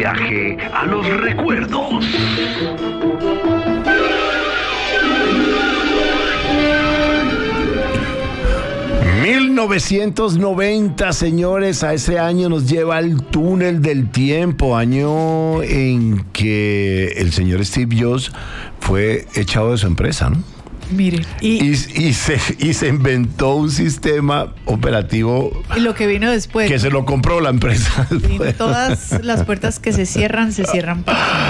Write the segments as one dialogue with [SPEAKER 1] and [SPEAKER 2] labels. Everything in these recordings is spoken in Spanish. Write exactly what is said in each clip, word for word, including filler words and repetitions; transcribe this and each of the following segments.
[SPEAKER 1] viaje a los recuerdos.
[SPEAKER 2] mil novecientos noventa, señores, a ese año nos lleva el túnel del tiempo, año en que el señor Steve Jobs fue echado de su empresa, ¿no?
[SPEAKER 3] Mire,
[SPEAKER 2] y, y, y, se, y se inventó un sistema operativo.
[SPEAKER 3] Y lo que vino después.
[SPEAKER 2] Que se lo compró la empresa.
[SPEAKER 3] Después. Todas las puertas que se cierran, se cierran.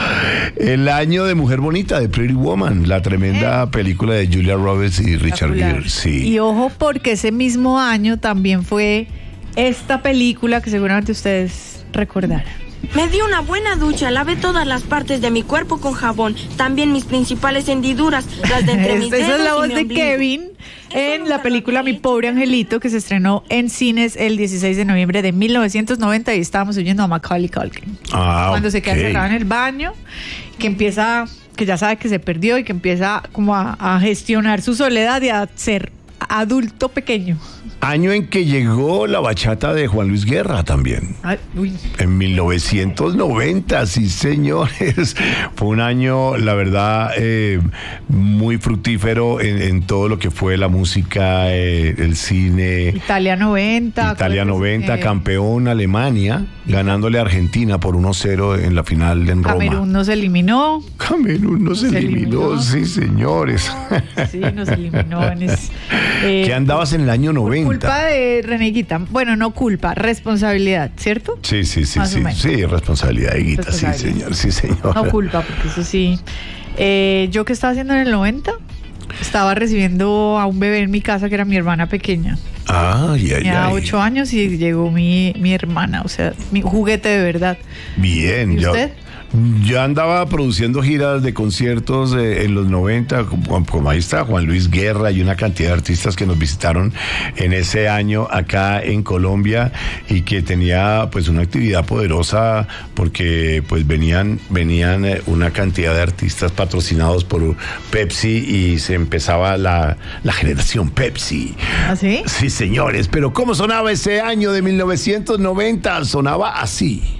[SPEAKER 2] El año de Mujer Bonita, de Pretty Woman, la tremenda eh. película de Julia Roberts y Richard Gere. Sí.
[SPEAKER 3] Y ojo, porque ese mismo año también fue esta película que seguramente ustedes recordarán.
[SPEAKER 4] Me di una buena ducha, lavé todas las partes de mi cuerpo con jabón, también mis principales hendiduras, las de entre mis dedos.
[SPEAKER 3] Esa es la voz
[SPEAKER 4] de
[SPEAKER 3] ombligo. Kevin en la película Mi Pobre Angelito, que se estrenó en cines el dieciséis de noviembre de mil novecientos noventa, y estábamos oyendo a Macaulay Culkin.
[SPEAKER 2] Ah,
[SPEAKER 3] Cuando
[SPEAKER 2] okay.
[SPEAKER 3] se queda encerrado en el baño, que empieza, que ya sabe que se perdió y que empieza como a, a gestionar su soledad y a ser adulto pequeño.
[SPEAKER 2] Año en que llegó la bachata de Juan Luis Guerra también.
[SPEAKER 3] Ay, uy.
[SPEAKER 2] En mil novecientos noventa, sí, señores. Fue un año, la verdad, eh, muy fructífero en, en todo lo que fue la música, eh, el cine.
[SPEAKER 3] Italia noventa.
[SPEAKER 2] Italia noventa, que... campeón Alemania, ganándole a Argentina por uno cero en la final en Roma.
[SPEAKER 3] Camerún nos eliminó.
[SPEAKER 2] Camerún nos, nos eliminó, eliminó, sí, señores.
[SPEAKER 3] Sí, nos eliminó. En es, eh,
[SPEAKER 2] ¿Qué andabas en el año noventa?
[SPEAKER 3] Culpa de René Guita. Bueno, no culpa, responsabilidad, ¿cierto?
[SPEAKER 2] Sí, sí, sí, sí. Sí, responsabilidad de Guita, responsabilidad. sí, señor, sí, señor.
[SPEAKER 3] No culpa, porque eso sí. Eh, ¿Yo qué estaba haciendo en el noventa? Estaba recibiendo a un bebé en mi casa que era mi hermana pequeña.
[SPEAKER 2] Ah, ya, ya.
[SPEAKER 3] Tenía ocho años y llegó mi, mi hermana, o sea, mi juguete de verdad.
[SPEAKER 2] Bien,
[SPEAKER 3] ¿Y usted?
[SPEAKER 2] Yo... Yo andaba produciendo giras de conciertos eh, en los noventa, como, como ahí está Juan Luis Guerra y una cantidad de artistas que nos visitaron en ese año acá en Colombia, y que tenía pues una actividad poderosa porque pues venían venían eh, una cantidad de artistas patrocinados por Pepsi y se empezaba la, la generación Pepsi.
[SPEAKER 3] ¿Ah, sí?
[SPEAKER 2] Sí, señores, pero ¿cómo sonaba ese año de mil novecientos noventa? Sonaba así.